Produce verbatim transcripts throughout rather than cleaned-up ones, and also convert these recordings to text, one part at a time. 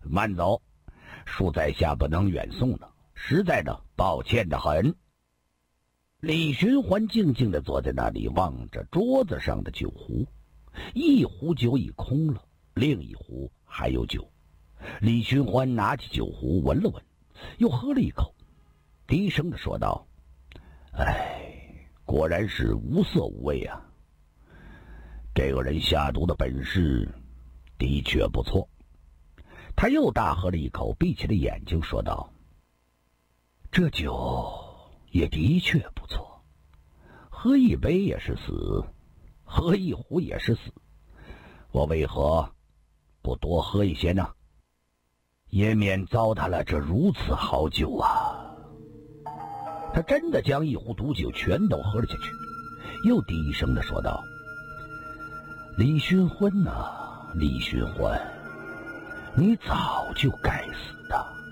慢走，恕在下不能远送呢，实在的抱歉的很。李寻欢静静地坐在那里，望着桌子上的酒壶，一壶酒已空了，另一壶还有酒。李寻欢拿起酒壶闻了闻，又喝了一口，低声地说道：哎，果然是无色无味啊，这个人下毒的本事的确不错。他又大喝了一口，闭起了眼睛说道：这酒也的确不错，喝一杯也是死，喝一壶也是死，我为何不多喝一些呢？也免糟蹋了这如此好酒啊。他真的将一壶毒酒全都喝了下去，又低声地说道：李寻欢啊，李寻欢，你早就该死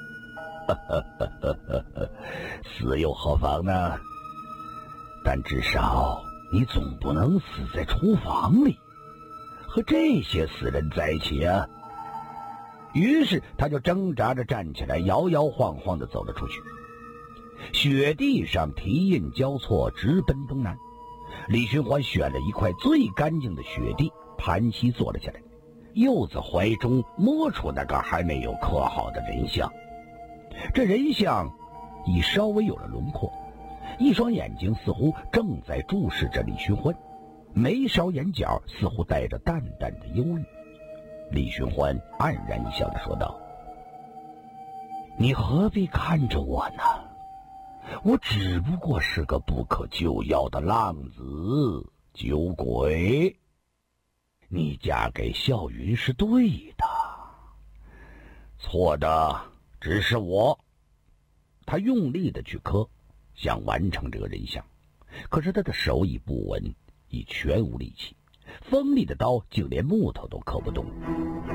的。死又何妨呢？但至少你总不能死在厨房里，和这些死人在一起啊。于是他就挣扎着站起来，摇摇晃晃地走了出去。雪地上蹄印交错，直奔东南。李寻欢选了一块最干净的雪地，盘膝坐了下来，又自怀中摸出那个还没有刻好的人像。这人像已稍微有了轮廓，一双眼睛似乎正在注视着李寻欢，眉梢眼角似乎带着淡淡的忧郁。李寻欢黯然一笑地说道：你何必看着我呢？我只不过是个不可救药的浪子酒鬼，你嫁给笑云是对的，错的只是我。他用力地去磕，想完成这个人像，可是他的手已不稳，已全无力气，锋利的刀竟连木头都刻不动。